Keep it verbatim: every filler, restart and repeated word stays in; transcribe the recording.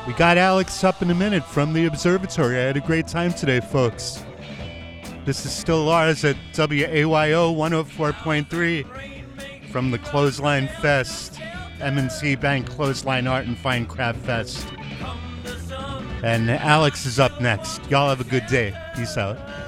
We got Alex up in a minute from the observatory. I had a great time today, folks. This is still Lars at W A Y O one oh four point three from the Clothesline Fest, M and C Bank Clothesline Art and Fine Craft Fest. And Alex is up next. Y'all have a good day. Peace out.